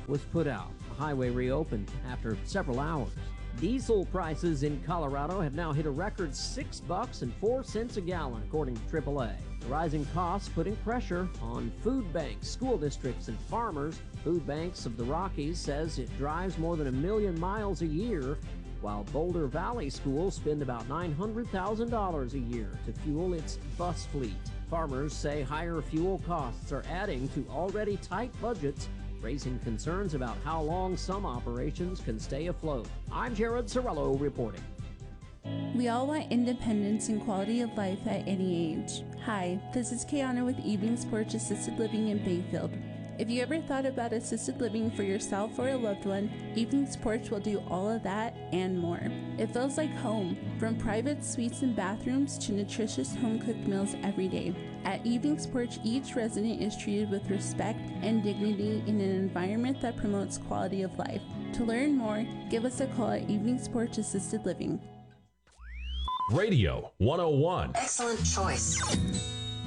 was put out. The highway reopened after several hours. Diesel prices in Colorado have now hit a record $6.04 a gallon, according to AAA. The rising costs putting pressure on food banks, school districts, and farmers. Food Banks of the Rockies says it drives more than 1 million miles a year, while Boulder Valley schools spend about $900,000 a year to fuel its bus fleet. Farmers say higher fuel costs are adding to already tight budgets, raising concerns about how long some operations can stay afloat. I'm Jared Sorello reporting. We all want independence and quality of life at any age. Hi, this is Kiana with Evenings Porch Assisted Living in Bayfield. If you ever thought about assisted living for yourself or a loved one, Evenings Porch will do all of that and more. It feels like home, from private suites and bathrooms to nutritious home-cooked meals every day. At Evenings Porch, each resident is treated with respect and dignity in an environment that promotes quality of life. To learn more, give us a call at Evenings Porch Assisted Living. Radio 101. Excellent choice.